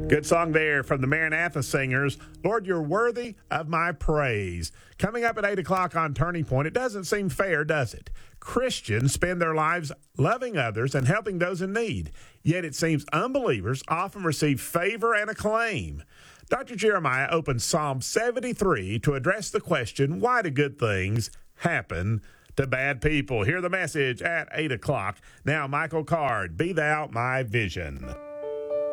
Good song there from the Maranatha Singers. Lord, you're worthy of my praise. Coming up at 8 o'clock on Turning Point, it doesn't seem fair, does it? Christians spend their lives loving others and helping those in need. Yet it seems unbelievers often receive favor and acclaim. Dr. Jeremiah opens Psalm 73 to address the question, why do good things happen to bad people? Hear the message at 8 o'clock. Now, Michael Card, Be Thou My Vision.